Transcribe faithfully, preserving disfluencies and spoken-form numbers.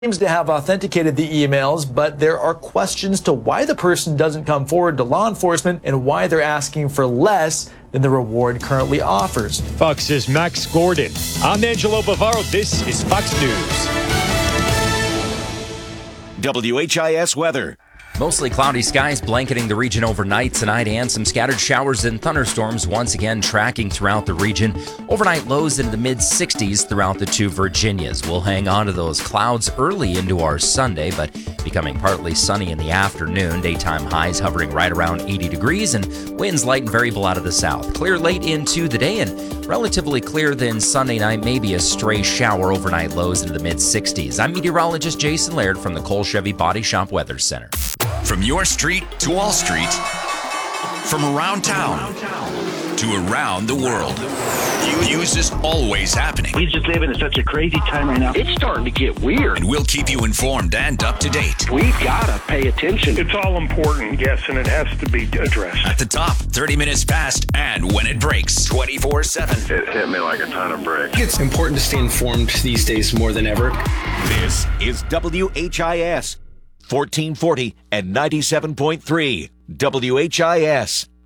Claims to have authenticated the emails, but there are questions to why the person doesn't come forward to law enforcement and why they're asking for less than the reward currently offers. Fox's Max Gordon. I'm Angelo Bavaro. This is Fox News. W H I S weather. Mostly cloudy skies blanketing the region overnight tonight, and some scattered showers and thunderstorms once again tracking throughout the region. Overnight lows into the mid sixties throughout the two Virginias. We'll hang on to those clouds early into our Sunday, but becoming partly sunny in the afternoon. Daytime highs hovering right around eighty degrees, and winds light and variable out of the south. Clear late into the day and relatively clear then Sunday night. Maybe a stray shower. Overnight lows into the mid sixties. I'm meteorologist Jason Laird from the Cole Chevy Body Shop Weather Center. From your street to Wall Street, from around town to around the world, news is always happening. We just live in such a crazy time right now. It's starting to get weird. And we'll keep you informed and up to date. We've got to pay attention. It's all important, yes, and it has to be addressed. At the top, thirty minutes past, and when it breaks, twenty-four seven. It hit me like a ton of bricks. It's important to stay informed these days more than ever. This is W H I S, fourteen forty and ninety-seven point three. W H I S.